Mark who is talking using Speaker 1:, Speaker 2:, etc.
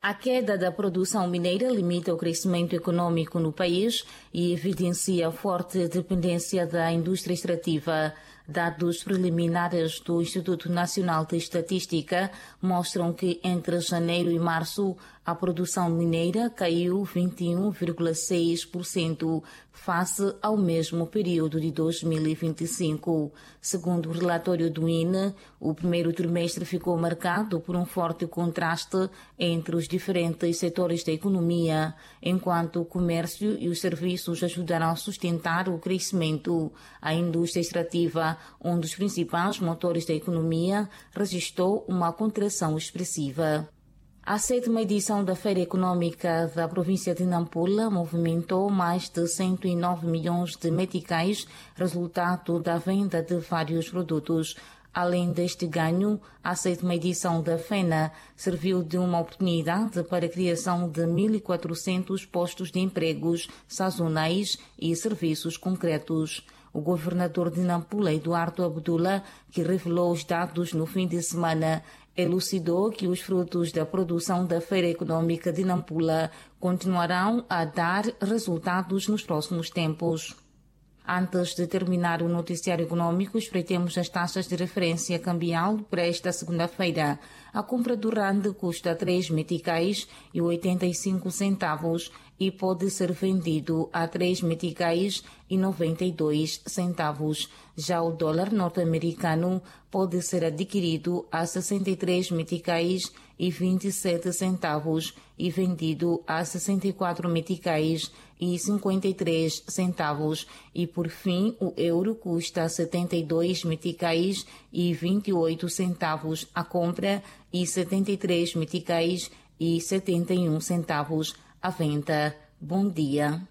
Speaker 1: A queda da produção mineira limita o crescimento econômico no país e evidencia a forte dependência da indústria extrativa. Dados preliminares do Instituto Nacional de Estatística mostram que entre janeiro e março a produção mineira caiu 21,6% face ao mesmo período de 2025. Segundo o relatório do INE, o primeiro trimestre ficou marcado por um forte contraste entre os diferentes setores da economia, enquanto o comércio e os serviços ajudaram a sustentar o crescimento. A indústria extrativa, um dos principais motores da economia, registrou uma contração expressiva. A 7ª edição da Feira Econômica da província de Nampula movimentou mais de 109 milhões de meticais, resultado da venda de vários produtos. Além deste ganho, a 7ª edição da FENA serviu de uma oportunidade para a criação de 1.400 postos de empregos sazonais e serviços concretos. O governador de Nampula, Eduardo Abdullah, que revelou os dados no fim de semana, elucidou que os frutos da produção da Feira Econômica de Nampula continuarão a dar resultados nos próximos tempos. Antes de terminar o noticiário econômico, espreitemos as taxas de referência cambial para esta segunda-feira. A compra do rand custa 3 meticais e 85 centavos e pode ser vendido a 3 meticais e 92 centavos. Já o dólar norte-americano pode ser adquirido a 63 meticais e 27 centavos e vendido a 64 meticais e 53 centavos. E por fim, o euro custa 72 meticais e 28 centavos a compra e 73 meticais e 71 centavos a venda. Bom dia.